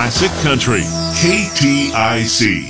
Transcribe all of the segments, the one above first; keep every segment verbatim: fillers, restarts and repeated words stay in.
Classic Country, K T I C.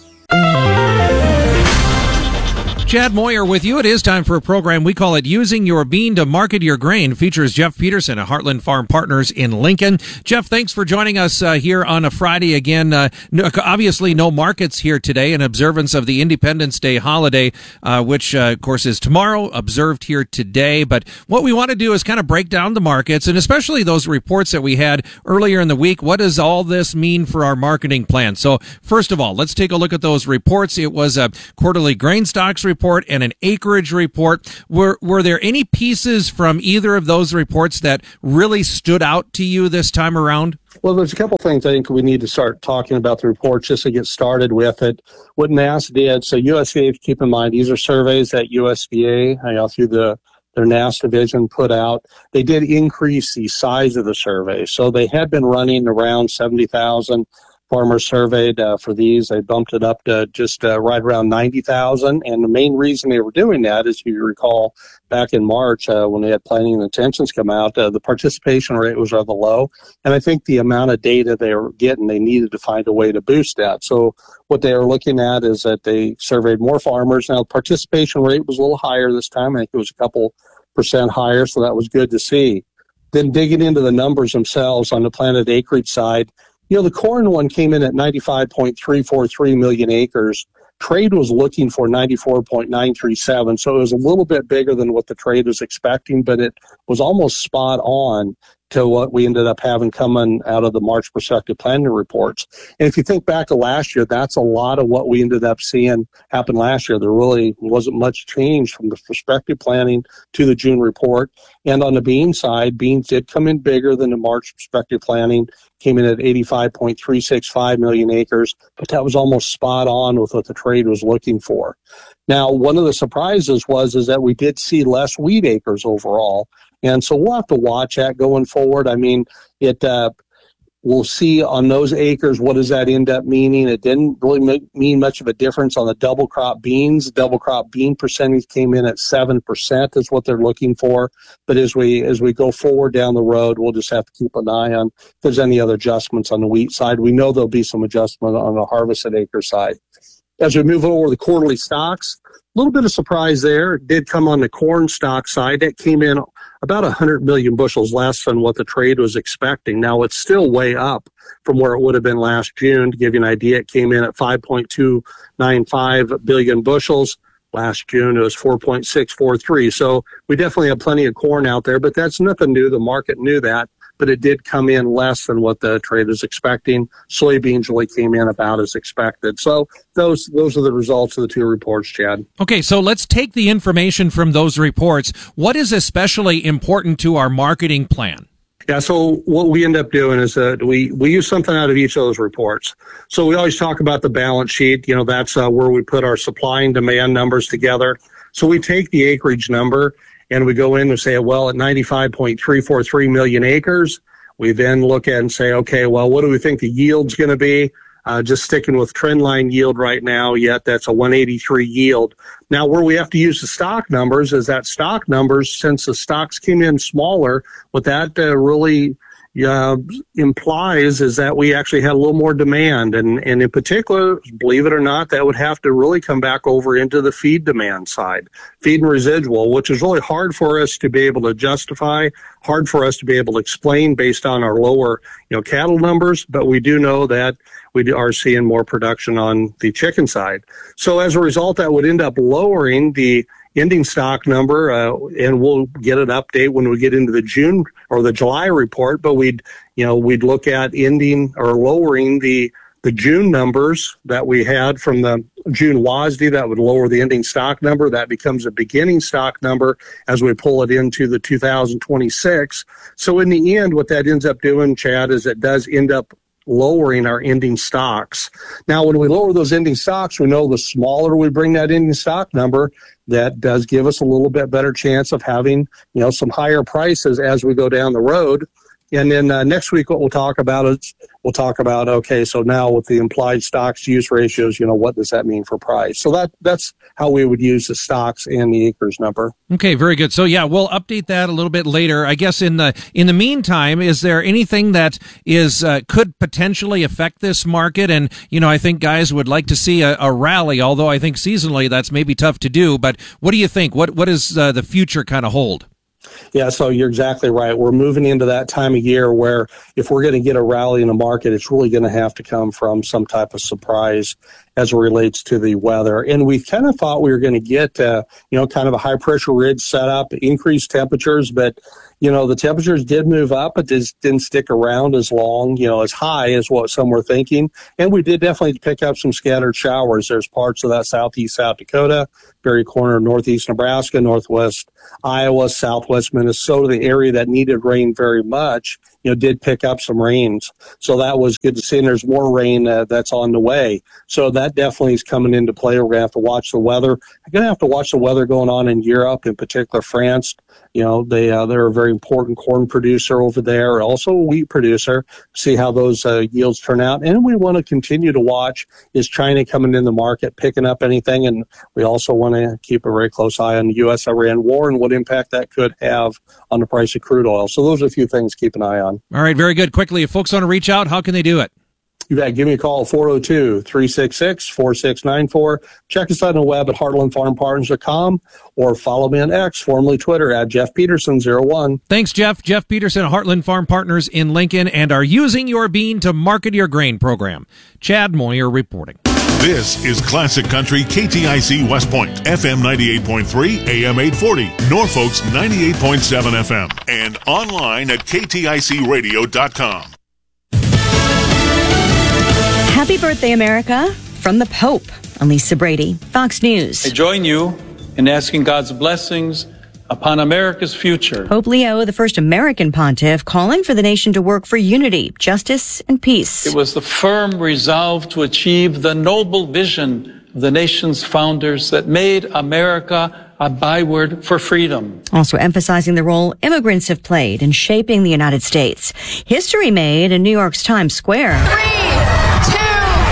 Chad Moyer with you. It is time for a program. We call it Using Your Bean to Market Your Grain. Features Jeff Peterson at Heartland Farm Partners in Lincoln. Jeff, thanks for joining us uh, here on a Friday again. Uh, no, obviously, no markets here today in observance of the Independence Day holiday, uh, which, uh, of course, is tomorrow, observed here today. But what we want to do is kind of break down the markets, and especially those reports that we had earlier in the week. What does all this mean for our marketing plan? So, first of all, let's take a look at those reports. It was a quarterly grain stocks report. report and an acreage report. Were were there any pieces from either of those reports that really stood out to you this time around? Well, there's a couple things I think we need to start talking about the reports just to get started with it. What N A S did, so U S D A, keep in mind, these are surveys that U S D A, you know, through the their N A S division put out. They did increase the size of the survey. So they had been running around seventy thousand farmers surveyed uh, for these. They bumped it up to just uh, right around ninety thousand. And the main reason they were doing that, as you recall, back in March uh, when they had planning and intentions come out, uh, the participation rate was rather low. And I think the amount of data they were getting, they needed to find a way to boost that. So what they were looking at is that they surveyed more farmers. Now, the participation rate was a little higher this time. I think it was a couple percent higher, so that was good to see. Then digging into the numbers themselves on the planted acreage side, you know, the corn one came in at ninety-five point three four three million acres. Trade was looking for ninety-four point nine three seven, so it was a little bit bigger than what the trade was expecting, but it was almost spot on to what we ended up having coming out of the March prospective planning reports. And if you think back to last year, that's a lot of what we ended up seeing happen last year. There really wasn't much change from the prospective planning to the June report. And on the bean side, beans did come in bigger than the March prospective planning, came in at eighty-five point three six five million acres, but that was almost spot on with what the trade was looking for. Now, one of the surprises was is that we did see less wheat acres overall. And so we'll have to watch that going forward. I mean, it uh, we'll see on those acres, what does that end up meaning? It didn't really make, mean much of a difference on the double crop beans. Double crop bean percentage came in at seven percent is what they're looking for. But as we as we go forward down the road, we'll just have to keep an eye on if there's any other adjustments on the wheat side. We know there'll be some adjustment on the harvested acre side. As we move over the quarterly stocks, a little bit of surprise there. It did come on the corn stock side. That came in about one hundred million bushels less than what the trade was expecting. Now, it's still way up from where it would have been last June. To give you an idea, it came in at five point two nine five billion bushels. Last June, it was four point six four three. So we definitely have plenty of corn out there, but that's nothing new. The market knew that, but it did come in less than what the trade was expecting. Soybeans really came in about as expected. So those those are the results of the two reports, Chad. Okay, so let's take the information from those reports. What is especially important to our marketing plan? Yeah, so what we end up doing is that we, we use something out of each of those reports. So we always talk about the balance sheet. You know, that's uh, where we put our supply and demand numbers together. So we take the acreage number and we go in and say, well, at ninety-five point three four three million acres, we then look at and say, okay, well, what do we think the yield's going to be? Uh, just sticking with trendline yield right now, yet that's a one eighty-three yield. Now, where we have to use the stock numbers is that stock numbers, since the stocks came in smaller, what that uh, really uh, implies is that we actually had a little more demand. And, and in particular, believe it or not, that would have to really come back over into the feed demand side, feed and residual, which is really hard for us to be able to justify, hard for us to be able to explain based on our lower, you know, cattle numbers. But we do know that we are seeing more production on the chicken side. So as a result, that would end up lowering the ending stock number, uh, and we'll get an update when we get into the June or the July report. But we'd, you know, we'd look at ending or lowering the the June numbers that we had from the June W A S D. That would lower the ending stock number. That becomes a beginning stock number as we pull it into the two thousand twenty-six. So in the end, what that ends up doing, Chad, is it does end up lowering our ending stocks. Now, when we lower those ending stocks, we know the smaller we bring that ending stock number, that does give us a little bit better chance of having, you know, some higher prices as we go down the road. And then uh, next week, what we'll talk about is we'll talk about, okay, so now with the implied stocks use ratios, you know, what does that mean for price? So that that's how we would use the stocks and the acres number. Okay, very good. So yeah, we'll update that a little bit later. I guess in the in the meantime, is there anything that is uh, could potentially affect this market? And you know, I think guys would like to see a, a rally, although I think seasonally that's maybe tough to do. But what do you think? What what does uh, the future kind of hold? Yeah, so you're exactly right. We're moving into that time of year where if we're going to get a rally in the market, it's really going to have to come from some type of surprise as it relates to the weather. And we kind of thought we were going to get, uh, you know, kind of a high pressure ridge set up, increased temperatures, but you know, the temperatures did move up, but just didn't stick around as long, you know, as high as what some were thinking. And we did definitely pick up some scattered showers. There's parts of that southeast South Dakota, very corner of northeast Nebraska, northwest Iowa, southwest Minnesota, the area that needed rain very much, you know, did pick up some rains. So that was good to see. And there's more rain uh, that's on the way. So that definitely is coming into play. We're going to have to watch the weather. I'm going to have to watch the weather going on in Europe, in particular France. You know, they, uh, they're a very important corn producer over there, also a wheat producer, see how those uh, yields turn out. And we want to continue to watch, is China coming in the market, picking up anything? And we also want to keep a very close eye on the U S Iran war and what impact that could have on the price of crude oil. So those are a few things to keep an eye on. All right, very good. Quickly, if folks want to reach out, how can they do it? You bet. Give me a call, four oh two, three six six, four six nine four. Check us out on the web at heartland farm partners dot com or follow me on X, formerly Twitter, at Jeff Peterson zero one. Thanks, Jeff. Jeff Peterson, Heartland Farm Partners in Lincoln, and our Using Your Bean to Market Your Grain program. Chad Moyer reporting. This is Classic Country K T I C West Point, F M ninety-eight point three, A M eight forty, Norfolk's ninety-eight point seven F M, and online at K T I C radio dot com. Happy birthday, America, from the Pope. I'm Lisa Brady, Fox News. I join you in asking God's blessings upon America's future. Pope Leo, the first American pontiff, calling for the nation to work for unity, justice, and peace. It was the firm resolve to achieve the noble vision of the nation's founders that made America a byword for freedom. Also emphasizing the role immigrants have played in shaping the United States. History made in New York's Times Square. Three, two,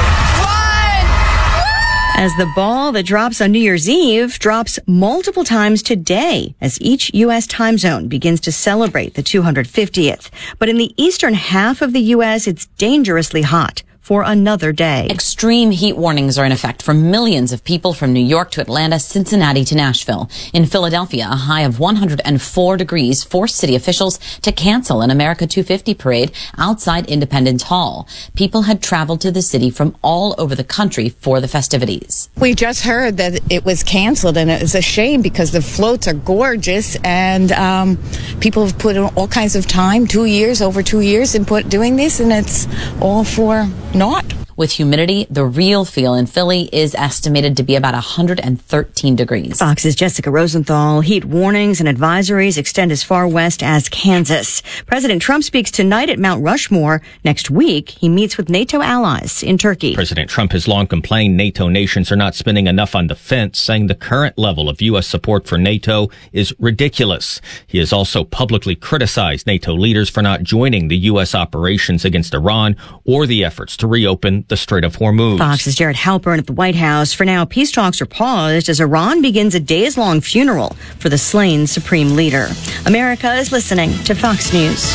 As the ball that drops on New Year's Eve drops multiple times today as each U S time zone begins to celebrate the two hundred fiftieth. But in the eastern half of the U S, it's dangerously hot for another day. Extreme heat warnings are in effect for millions of people from New York to Atlanta, Cincinnati to Nashville. In Philadelphia, a high of one hundred four degrees forced city officials to cancel an America two fifty parade outside Independence Hall. People had traveled to the city from all over the country for the festivities. We just heard that it was canceled, and it was a shame because the floats are gorgeous, and um, people have put in all kinds of time, two years, over two years, in put doing this, and it's all for not. With humidity, the real feel in Philly is estimated to be about one hundred thirteen degrees. Fox's Jessica Rosenthal. Heat warnings and advisories extend as far west as Kansas. President Trump speaks tonight at Mount Rushmore. Next week, he meets with NATO allies in Turkey. President Trump has long complained NATO nations are not spending enough on defense, saying the current level of U S support for NATO is ridiculous. He has also publicly criticized NATO leaders for not joining the U S operations against Iran or the efforts to reopen the Strait of Hormuz. Fox's Jared Halpern at the White House. For now, peace talks are paused as Iran begins a days-long funeral for the slain supreme leader. America is listening to Fox News.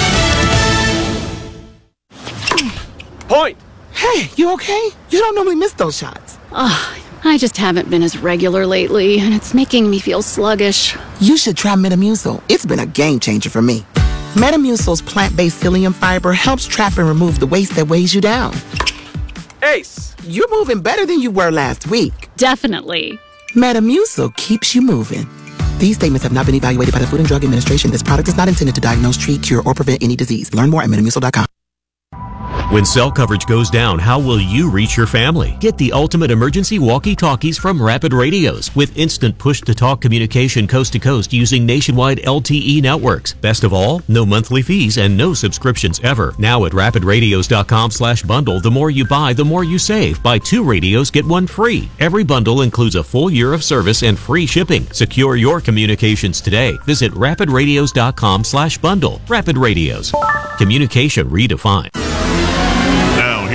Point! Hey, you okay? You don't normally miss those shots. Ugh, I just haven't been as regular lately, and it's making me feel sluggish. You should try Metamucil. It's been a game changer for me. Metamucil's plant-based psyllium fiber helps trap and remove the waste that weighs you down. Ace, you're moving better than you were last week. Definitely. Metamucil keeps you moving. These statements have not been evaluated by the Food and Drug Administration. This product is not intended to diagnose, treat, cure, or prevent any disease. Learn more at metamucil dot com. When cell coverage goes down, how will you reach your family? Get the ultimate emergency walkie-talkies from Rapid Radios with instant push-to-talk communication coast to coast using nationwide L T E networks. Best of all, no monthly fees and no subscriptions ever. Now at rapid radios dot com slash bundle, the more you buy, the more you save. Buy two radios, get one free. Every bundle includes a full year of service and free shipping. Secure your communications today. Visit rapid radios dot com slash bundle. Rapid Radios. Communication redefined.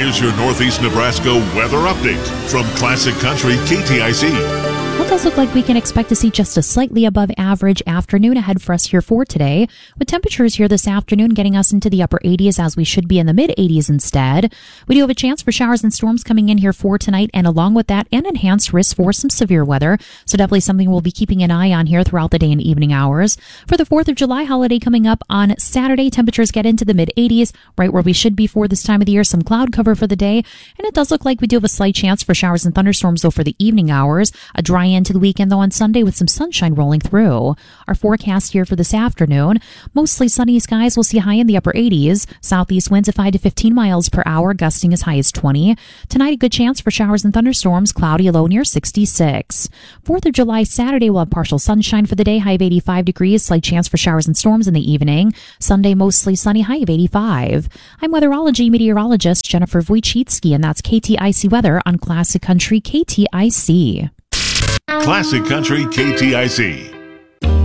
Here's your Northeast Nebraska weather update from Classic Country K T I C. Well, it does look like we can expect to see just a slightly above average afternoon ahead for us here for today, with temperatures here this afternoon getting us into the upper eighties as we should be in the mid eighties instead. We do have a chance for showers and storms coming in here for tonight, and along with that, an enhanced risk for some severe weather. So definitely something we'll be keeping an eye on here throughout the day and evening hours. For the fourth of July holiday coming up on Saturday, temperatures get into the mid eighties, right where we should be for this time of the year. Some cloud cover for the day, and it does look like we do have a slight chance for showers and thunderstorms though for the evening hours. A dry into the weekend though on Sunday with some sunshine rolling through. Our forecast here for this afternoon, mostly sunny skies. We'll see high in the upper eighties. Southeast winds at five to fifteen miles per hour, gusting as high as twenty. Tonight, a good chance for showers and thunderstorms, cloudy, low near sixty-six. fourth of July, Saturday, we'll have partial sunshine for the day, high of eighty-five degrees, slight chance for showers and storms in the evening. Sunday, mostly sunny, high of eighty-five. I'm weatherology meteorologist Jennifer Wojcicki, and that's K T I C weather on Classic Country K T I C. Classic Country K T I C.